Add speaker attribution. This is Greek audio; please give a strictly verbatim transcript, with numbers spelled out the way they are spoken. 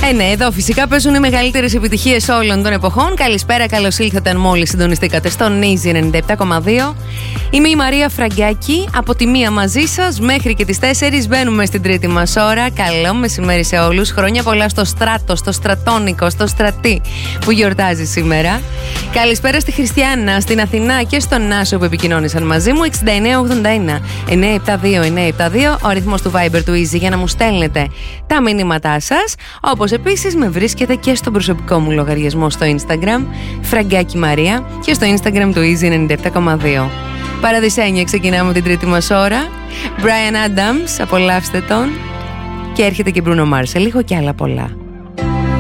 Speaker 1: Ε, ναι, εδώ φυσικά παίζουν οι μεγαλύτερες επιτυχίες όλων των εποχών. Καλησπέρα, καλώς ήλθατε αν μόλις συντονιστήκατε στον Easy ενενήντα επτά κόμμα δύο. Είμαι η Μαρία Φραγκάκη, από τη μία μαζί σας μέχρι και τις τέσσερις μπαίνουμε στην τρίτη μας ώρα. Καλό μεσημέρι σε όλους. Χρόνια πολλά στο Στράτο, στο Στρατόνικο, στο Στρατή που γιορτάζει σήμερα. Καλησπέρα στη Χριστιανά, στην Αθηνά και στον Νάσο που επικοινώνησαν μαζί μου. εξήντα εννέα ογδόντα ένα εννιακόσια εβδομήντα δύο εννιακόσια εβδομήντα δύο, ο αριθμός του Viber του Easy για να μου στέλνετε τα μηνύματά σας. Όπως επίσης με βρίσκεται και στον προσωπικό μου λογαριασμό στο Instagram, Φραγκάκη Μαρία, και στο Instagram του Easy ενενήντα επτά κόμμα δύο. Παραδεισένια ξεκινάμε την τρίτη μας ώρα. Brian Adams, απολαύστε τον. Και έρχεται και Bruno Mars, λίγο και άλλα πολλά.